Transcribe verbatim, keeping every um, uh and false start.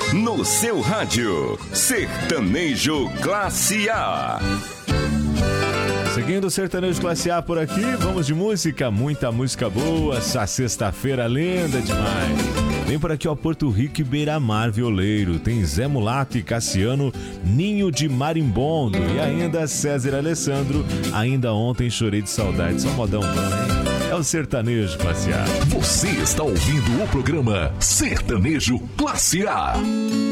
no seu rádio. Sertanejo Classe A. Seguindo o Sertanejo Classe A por aqui, vamos de música, muita música boa, essa sexta-feira linda demais. Vem por aqui, ó, Porto Rico e Beira-Mar Violeiro, tem Zé Mulato e Cassiano, Ninho de Marimbondo e ainda César Alessandro, Ainda Ontem Chorei de Saudade, só modão bom, hein? É o Sertanejo Classe A. Você está ouvindo o programa Sertanejo Classe A.